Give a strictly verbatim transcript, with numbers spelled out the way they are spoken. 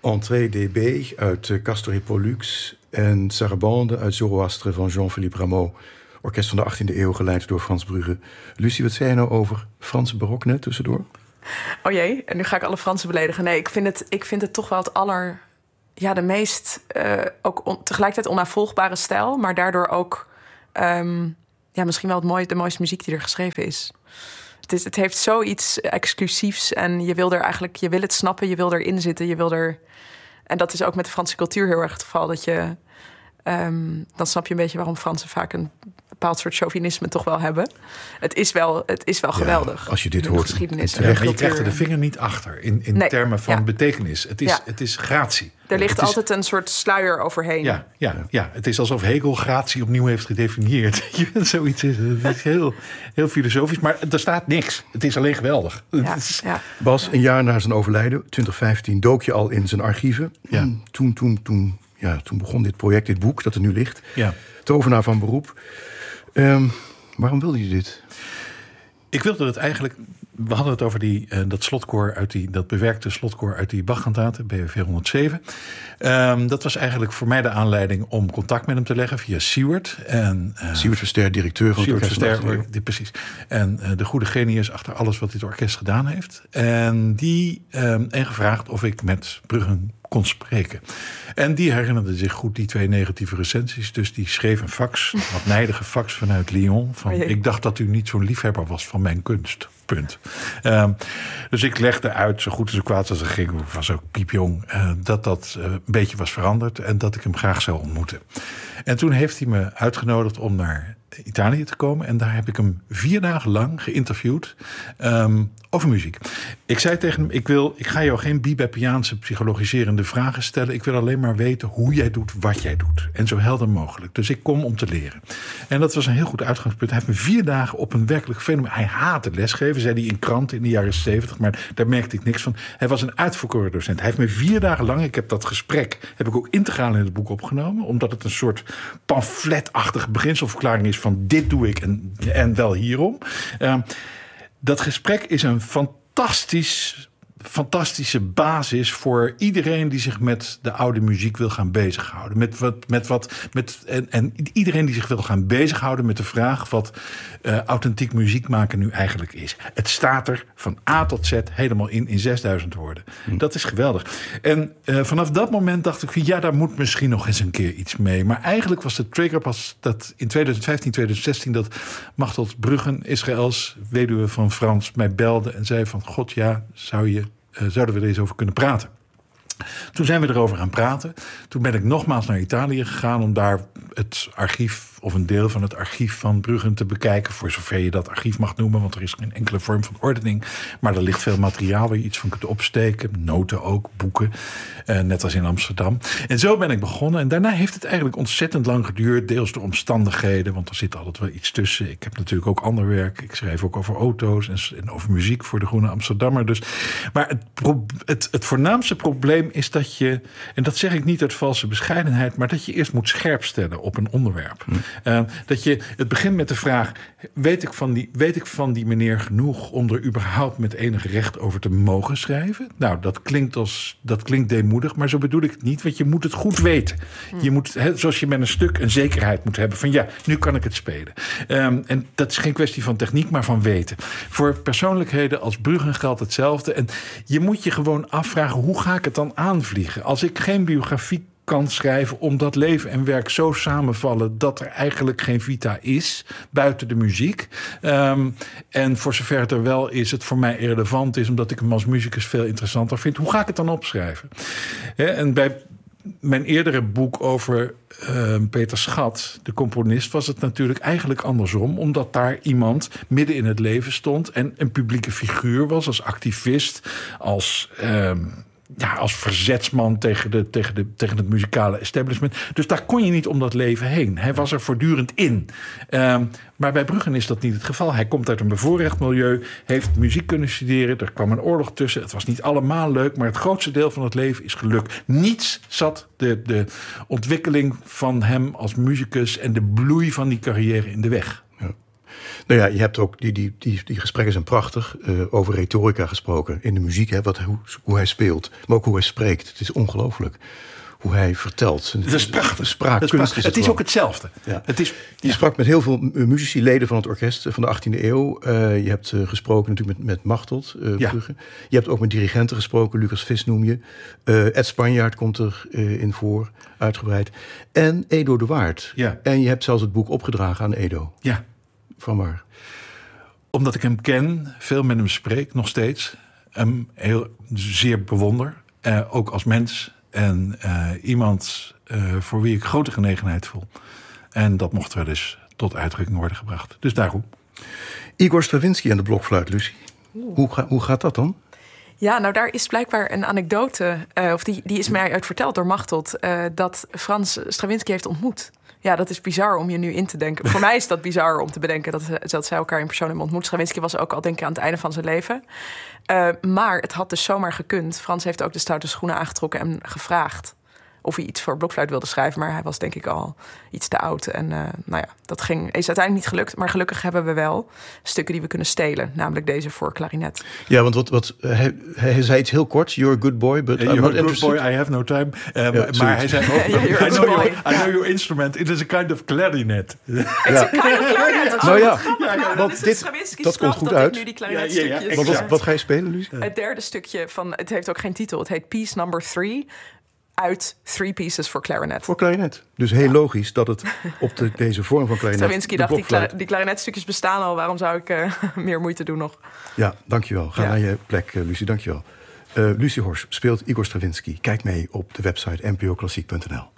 Entrée des B uit uh, Castor et Pollux en Sarabande uit Zoroastre van Jean-Philippe Rameau. Orkest van de achttiende eeuw, geleid door Frans Brugge. Lucie, wat zei je nou over Franse barok net tussendoor? Oh jee, en nu ga ik alle Fransen beledigen. Nee, ik vind het, ik vind het toch wel het aller... Ja, de meest uh, ook on, tegelijkertijd onnavolgbare stijl, maar daardoor ook um, ja, misschien wel het mooie, de mooiste muziek die er geschreven is. Het, is. het heeft zoiets exclusiefs en je wil er eigenlijk, je wil het snappen, je wil erin zitten, je wil er. En dat is ook met de Franse cultuur heel erg het geval. Dat je um, dan snap je een beetje waarom Fransen vaak een bepaald soort chauvinisme toch wel hebben. Het is wel, het is wel ja, geweldig. Als je dit hoort, geschiedenis. Ja, maar je krijgt er de vinger niet achter in, in nee, termen van ja. betekenis. Het is, ja. het is gratie. Er ligt het altijd is, een soort sluier overheen. Ja, ja, ja, het is alsof Hegel gratie opnieuw heeft gedefinieerd. Zoiets is het. Het is heel, heel filosofisch, maar er staat niks. Het is alleen geweldig. Ja, is, ja. Bas, een jaar na zijn overlijden, twintig vijftien, dook je al in zijn archieven. Ja. Toen, toen, toen, ja, toen begon dit project, dit boek dat er nu ligt. Ja. Tovenaar van beroep. Um, waarom wilde je dit? Ik wilde het eigenlijk... We hadden het over die, uh, dat slotkoor uit die, dat bewerkte slotkoor uit die Bach-kantaten, B W V honderdzeven. Um, dat was eigenlijk voor mij de aanleiding om contact met hem te leggen via Siewert. En, uh, Siewert Verster, directeur van Siewert het orkest. Verster, die, precies. En uh, de goede genius achter alles wat dit orkest gedaan heeft. En die um, en gevraagd of ik met Bruggen kon spreken. En die herinnerde zich goed die twee negatieve recensies. Dus die schreef een fax, een wat nijdige fax vanuit Lyon. Van, oh ik dacht dat u niet zo'n liefhebber was van mijn kunst. Punt. Um, dus ik legde uit, zo goed en zo kwaad als het ging, ik was ook piepjong, uh, dat dat uh, een beetje was veranderd en dat ik hem graag zou ontmoeten. En toen heeft hij me uitgenodigd om naar Italië te komen. En daar heb ik hem vier dagen lang geïnterviewd um, over muziek. Ik zei tegen hem, ik, wil, ik ga jou geen Bebeppiaanse psychologiserende vragen stellen. Ik wil alleen maar weten hoe jij doet, wat jij doet. En zo helder mogelijk. Dus ik kom om te leren. En dat was een heel goed uitgangspunt. Hij heeft me vier dagen op een werkelijk fenomeen. Hij haatte lesgeven, zei hij in kranten in de jaren zeventig. Maar daar merkte ik niks van. Hij was een uitverkoren docent. Hij heeft me vier dagen lang, ik heb dat gesprek, heb ik ook integraal in het boek opgenomen. Omdat het een soort pamfletachtige beginselverklaring is van dit doe ik en, en wel hierom. Uh, dat gesprek is een fantastisch, fantastische basis voor iedereen die zich met de oude muziek wil gaan bezighouden. Met wat, met wat, met, en, en iedereen die zich wil gaan bezighouden met de vraag wat uh, authentiek muziek maken nu eigenlijk is. Het staat er van A tot Z helemaal in, in zesduizend woorden. Hm. Dat is geweldig. En uh, vanaf dat moment dacht ik, ja, daar moet misschien nog eens een keer iets mee. Maar eigenlijk was de trigger pas dat in twintig vijftien, twintig zestien... dat Machteld Bruggen, Israëls weduwe van Frans, mij belde en zei van, god ja, zou je, uh, zouden we er eens over kunnen praten? Toen zijn we erover gaan praten. Toen ben ik nogmaals naar Italië gegaan om daar het archief of een deel van het archief van Bruggen te bekijken, voor zover je dat archief mag noemen, want er is geen enkele vorm van ordening. Maar er ligt veel materiaal waar je iets van kunt opsteken, noten ook, boeken, eh, net als in Amsterdam. En zo ben ik begonnen. En daarna heeft het eigenlijk ontzettend lang geduurd, deels door omstandigheden, want er zit altijd wel iets tussen. Ik heb natuurlijk ook ander werk. Ik schrijf ook over auto's en, en over muziek voor de Groene Amsterdammer. Dus, maar het, pro, het, het voornaamste probleem is dat je, en dat zeg ik niet uit valse bescheidenheid, maar dat je eerst moet scherpstellen op een onderwerp. Hm. Uh, dat je, het begint met de vraag, weet ik, van die, weet ik van die meneer genoeg om er überhaupt met enig recht over te mogen schrijven? Nou, dat klinkt, als, dat klinkt deemoedig, maar zo bedoel ik het niet, want je moet het goed weten. Hm. Je moet, he, zoals je met een stuk een zekerheid moet hebben van ja, nu kan ik het spelen. Um, en dat is geen kwestie van techniek, maar van weten. Voor persoonlijkheden als Bruggen geldt hetzelfde. En je moet je gewoon afvragen, hoe ga ik het dan aanvliegen? Als ik geen biografie kan schrijven omdat leven en werk zo samenvallen dat er eigenlijk geen vita is buiten de muziek. Um, en voor zover het er wel is, het voor mij irrelevant is, omdat ik hem als muzikus veel interessanter vind. Hoe ga ik het dan opschrijven? He, en bij mijn eerdere boek over uh, Peter Schat, de componist, was het natuurlijk eigenlijk andersom, omdat daar iemand midden in het leven stond en een publieke figuur was, als activist, als Um, Ja, als verzetsman tegen, de, tegen, de, tegen het muzikale establishment. Dus daar kon je niet om dat leven heen. Hij was er voortdurend in. Um, maar bij Bruggen is dat niet het geval. Hij komt uit een bevoorrecht milieu, heeft muziek kunnen studeren. Er kwam een oorlog tussen. Het was niet allemaal leuk, maar het grootste deel van het leven is gelukt. Niets zat de, de ontwikkeling van hem als muzikus en de bloei van die carrière in de weg. Nou ja, je hebt ook die, die, die, die gesprekken zijn prachtig. Uh, over retorica gesproken in de muziek, hè, wat, hoe, hoe hij speelt, maar ook hoe hij spreekt. Het is ongelooflijk hoe hij vertelt. Het is prachtig. Spraakkunst is het, het is ook hetzelfde. Ja. Het is, je ja. sprak met heel veel muzici, leden van het orkest van de achttiende eeuw. Uh, je hebt uh, gesproken natuurlijk met, met Machteld. Uh, ja. Je hebt ook met dirigenten gesproken. Lucas Vis noem je. Uh, Ed Spanjaard komt er uh, in voor, uitgebreid. En Edo de Waard. Ja. En je hebt zelfs het boek opgedragen aan Edo. Ja. Van waar? Omdat ik hem ken, veel met hem spreek, nog steeds. Hem heel zeer bewonder. Uh, ook als mens. En uh, iemand uh, voor wie ik grote genegenheid voel. En dat mocht wel eens tot uitdrukking worden gebracht. Dus daarom. Igor Stravinsky aan de blokfluit, Lucie. Hoe, ga, hoe gaat dat dan? Ja, nou daar is blijkbaar een anekdote, uh, of die, die is mij uit verteld door Machteld, uh, dat Frans Stravinsky heeft ontmoet. Ja, dat is bizar om je nu in te denken. Voor mij is dat bizar om te bedenken dat, dat zij elkaar in persoon hebben ontmoet. Stravinsky was ook al denk ik aan het einde van zijn leven. Uh, maar het had dus zomaar gekund. Frans heeft ook de stoute schoenen aangetrokken en gevraagd of hij iets voor blokfluit wilde schrijven. Maar hij was denk ik al iets te oud. En uh, nou ja, dat ging, is uiteindelijk niet gelukt. Maar gelukkig hebben we wel stukken die we kunnen stelen. Namelijk deze voor klarinet. Ja, want wat, wat, hij, hij zei iets heel kort. You're a good boy, but I'm you're not a good interested. boy, I have no time. Uh, ja, maar zoiets. hij zei ook, yeah, I, know boy. your, I know your instrument. It is a kind of clarinet. Het is een kind of klarinet. Nou ja, nou, want dit, dat komt goed dat uit. Ik nu die klarinetstukjes, ja, ja, ja, wat, wat, wat ga je spelen, Lucie? Het derde stukje van, het heeft ook geen titel. Het heet Piece Number Three. Uit Three Pieces for Clarinet. Voor klarinet. Dus heel logisch dat het op de, deze vorm van klarinet... Stravinsky dacht, die, kla- die klarinetstukjes bestaan al. Waarom zou ik uh, meer moeite doen nog? Ja, dankjewel. Ga ja. naar je plek, uh, Lucie. Dankjewel. Uh, Lucie Horsch speelt Igor Stravinsky. Kijk mee op de website n p o klassiek punt n l.